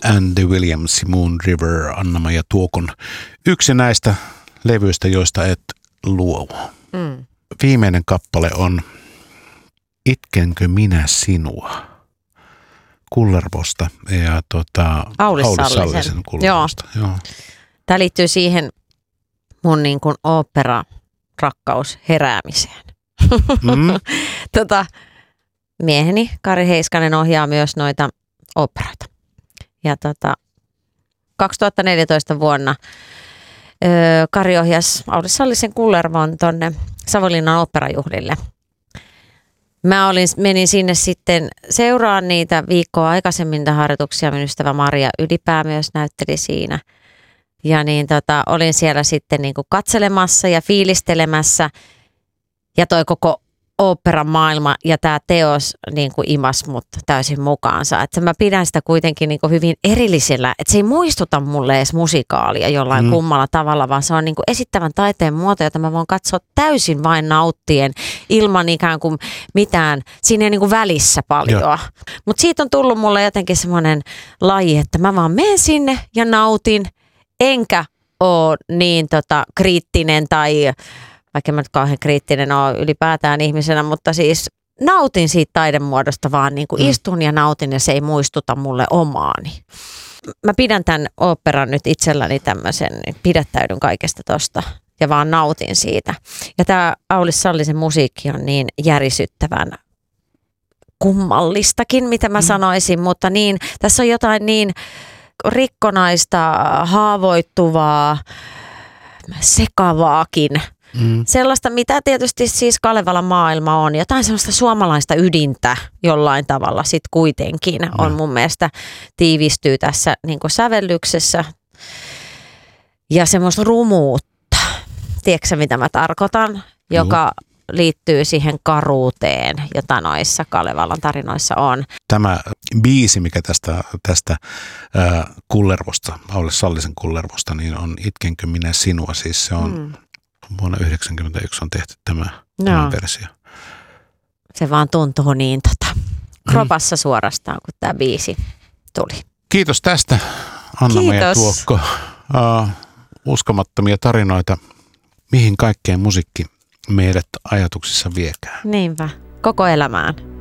Andy Williams, Moon River, Anna-Maija Tuokon. Yksi näistä levyistä, joista et luovu. Viimeinen kappale on Itkenkö minä sinua? Kullervosta ja Aulis Sallisen Kullervosta. Joo. Tämä liittyy siihen mun niin kuin ooppera-rakkaus heräämiseen. Mieheni Kari Heiskanen ohjaa myös noita oopperoita. Ja 2014 vuonna Kari ohjasi Aulis Sallisen Kullervon tonne Savonlinnan oopperajuhlille. Mä menin sinne sitten seuraan niitä viikkoa aikaisemmin harjoituksia. Minun ystävä Maria Ylipää myös näytteli siinä. Ja niin olin siellä sitten niin kuin katselemassa ja fiilistelemässä. Ja toi koko oopperan maailma ja tämä teos niin kuin imas mut täysin mukaansa. Että mä pidän sitä kuitenkin niin kuin hyvin erillisellä. Että se ei muistuta mulle edes musikaalia jollain kummalla tavalla, vaan se on niin kuin esittävän taiteen muoto, jota mä voin katsoa täysin vain nauttien ilman ikään kuin mitään. Siinä ei niin kuin välissä paljon. Mutta siitä on tullut mulle jotenkin semmoinen laji, että mä vaan menen sinne ja nautin, enkä ole niin kriittinen tai vaikka mä nyt kauhean kriittinen ole ylipäätään ihmisenä, mutta siis nautin siitä taidemuodosta vaan niin kuin istun ja nautin ja se ei muistuta mulle omaani. Mä pidän tämän oopperan nyt itselläni tämmöisen, pidättäydyn kaikesta tosta ja vaan nautin siitä. Ja tämä Aulis Sallisen musiikki on niin järisyttävän kummallistakin, mitä mä sanoisin, mutta niin, tässä on jotain niin rikkonaista, haavoittuvaa, sekavaakin. Sellaista, mitä tietysti siis Kalevalan maailma on. Jotain sellaista suomalaista ydintä jollain tavalla sitten kuitenkin on mun mielestä tiivistyy tässä niin kuin sävellyksessä. Ja semmoista rumuutta. Tiedätkö mitä mä tarkoitan? Joka liittyy siihen karuuteen, jota noissa Kalevalan tarinoissa on. Tämä biisi, mikä tästä Kullervosta, Aulis Sallisen Kullervosta, niin on Itkenkö minä sinua. Siis se on vuonna 1991 on tehty tämä versio. Se vaan tuntuu niin kropassa suorastaan, kun tämä biisi tuli. Kiitos tästä, Anna-Maija Tuokko. Uskomattomia tarinoita, mihin kaikkeen musiikki meidät ajatuksissa viekään. Niinpä, koko elämään.